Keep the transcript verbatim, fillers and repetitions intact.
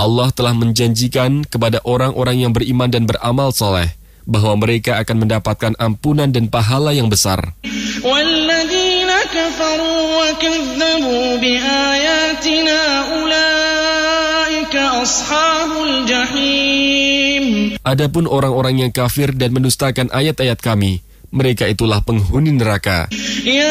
Allah telah menjanjikan kepada orang-orang yang beriman dan beramal soleh bahwa mereka akan mendapatkan ampunan dan pahala yang besar. Walladzina kafaru wa kadzdzabu biayatina ulaika ashabul jahim. Adapun orang-orang yang kafir dan mendustakan ayat-ayat kami, mereka itulah penghuni neraka. Ya